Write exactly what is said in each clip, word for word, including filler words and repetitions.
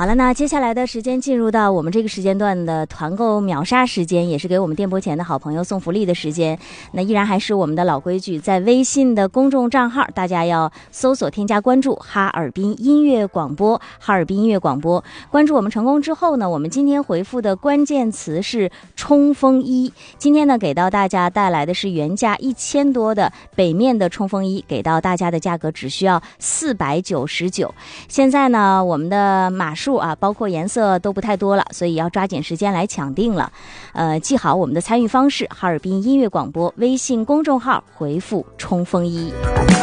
好了，那接下来的时间进入到我们这个时间段的团购秒杀时间，也是给我们电波前的好朋友送福利的时间。那依然还是我们的老规矩，在微信的公众账号，大家要搜索添加关注哈尔滨音乐广播，哈尔滨音乐广播。关注我们成功之后呢，我们今天回复的关键词是冲锋衣。今天呢，给到大家带来的是原价一千多的北面的冲锋衣，给到大家的价格只需要四百九十九。现在呢，我们的码数啊，包括颜色都不太多了，所以要抓紧时间来抢定了。呃，记好我们的参与方式：哈尔滨音乐广播微信公众号回复冲锋衣。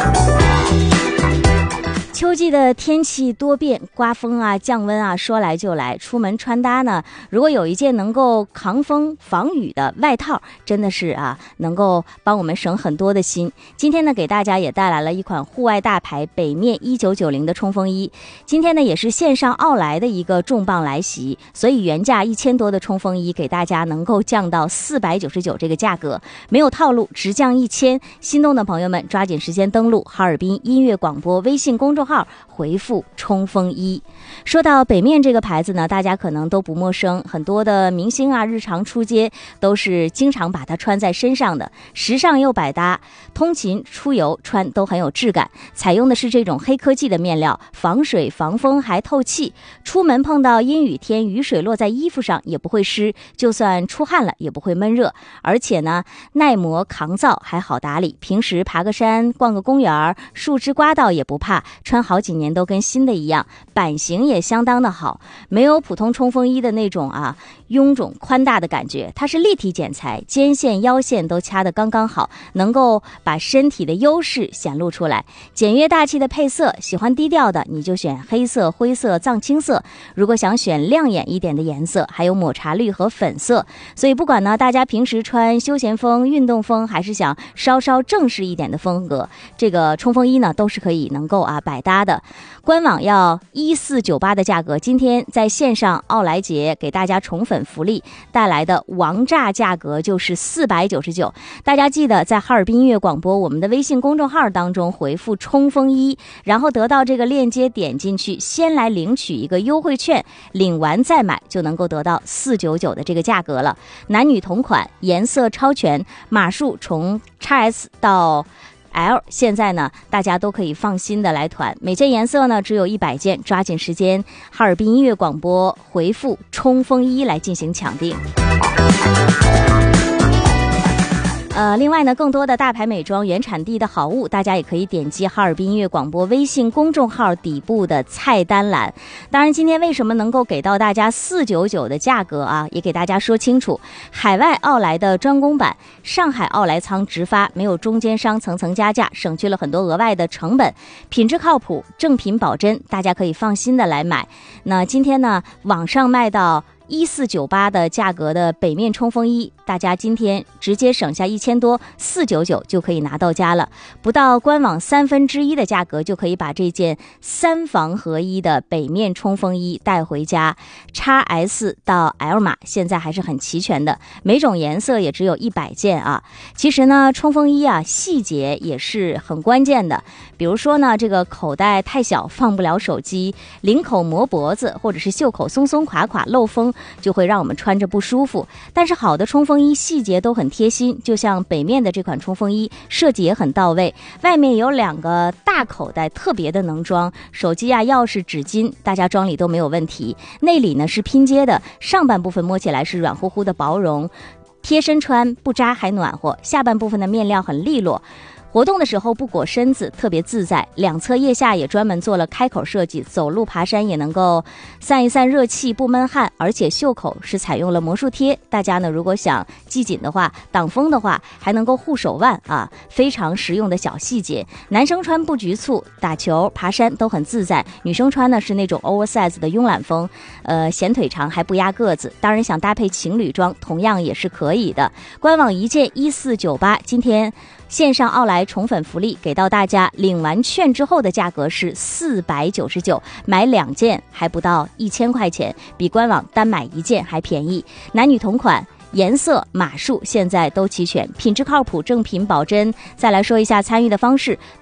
秋季的天气多变，刮风啊，降温啊，说来就来。出门穿搭呢，如果有一件能够抗风防雨的外套，真的是啊，能够帮我们省很多的心。今天呢，给大家也带来了一款户外大牌北面一九九零的冲锋衣。今天呢，也是线上奥莱的一个重磅来袭，所以原价一千多的冲锋衣给大家能够降到四百九十九这个价格，没有套路，直降一千。心动的朋友们抓紧时间登录哈尔滨音乐广播微信公众号，回复冲锋衣。说到北面这个牌子呢，大家可能都不陌生，很多的明星啊，日常出街都是经常把它穿在身上的，时尚又百搭，通勤出游穿都很有质感。采用的是这种黑科技的面料，防水防风还透气，出门碰到阴雨天，雨水落在衣服上也不会湿，就算出汗了也不会闷热，而且呢，耐磨抗燥还好打理，平时爬个山逛个公园，树枝刮到也不怕，穿好几年都跟新的一样，版型也相当的好，没有普通冲锋衣的那种啊臃肿宽大的感觉，它是立体剪裁，肩线腰线都掐得刚刚好，能够把身体的优势显露出来。简约大气的配色，喜欢低调的你就选黑色、灰色、藏青色，如果想选亮眼一点的颜色，还有抹茶绿和粉色。所以不管呢大家平时穿休闲风、运动风，还是想稍稍正式一点的风格，这个冲锋衣呢都是可以能够啊百搭的。官网要一四九八的价格，今天在线上奥莱节给大家宠粉福利带来的王炸价格就是四百九十九。大家记得在哈尔滨音乐广播我们的微信公众号当中回复冲锋衣，然后得到这个链接，点进去先来领取一个优惠券，领完再买就能够得到四百九十九的这个价格了。男女同款，颜色超全，码数从 X S 到L， 现在呢大家都可以放心的来团，每件颜色呢只有一百件，抓紧时间哈尔滨音乐广播回复冲锋衣来进行抢定。呃，另外呢，更多的大牌美妆原产地的好物，大家也可以点击哈尔滨音乐广播微信公众号底部的菜单栏。当然，今天为什么能够给到大家四百九十九的价格啊，也给大家说清楚。海外奥莱的专供版，上海奥莱仓直发，没有中间商层层加价，省去了很多额外的成本，品质靠谱，正品保真，大家可以放心的来买。那今天呢，网上卖到一四九八的价格的北面冲锋衣，大家今天直接省下一千多，四百九十九就可以拿到家了，不到官网三分之一的价格就可以把这件三防合一的北面冲锋衣带回家。 X S 到 L 码现在还是很齐全的，每种颜色也只有一百件啊。其实呢，冲锋衣啊细节也是很关键的，比如说呢，这个口袋太小放不了手机，领口磨脖子，或者是袖口松松垮垮漏风，就会让我们穿着不舒服。但是好的冲锋衣细节都很贴心，就像北面的这款冲锋衣设计也很到位，外面有两个大口袋，特别的能装手机啊、钥匙、纸巾，大家装里都没有问题。内里呢是拼接的，上半部分摸起来是软乎乎的薄绒，贴身穿不扎还暖和，下半部分的面料很利落，活动的时候不裹身子，特别自在。两侧腋下也专门做了开口设计，走路爬山也能够散一散热气，不闷汗。而且袖口是采用了魔术贴，大家呢如果想系紧的话，挡风的话，还能够护手腕啊，非常实用的小细节。男生穿不局促，打球爬山都很自在。女生穿呢是那种 oversize 的慵懒风，呃，显腿长还不压个子。当然想搭配情侣装同样也是可以的。官网一件一四九八，今天线上奥莱宠粉福利给到大家，领完券之后的价格是四百九十九，买两件还不到一千块钱，比官网单买一件还便宜。男女同款，颜色码数现在都齐全，品质靠谱，正品保真。再来说一下参与的方式，